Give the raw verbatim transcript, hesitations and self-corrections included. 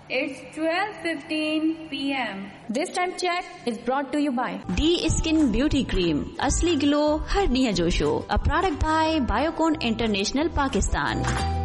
It's twelve fifteen p m This time check is brought to you by D Skin Beauty Cream. Asli glow, har niya josho. A product by Biocon International, Pakistan.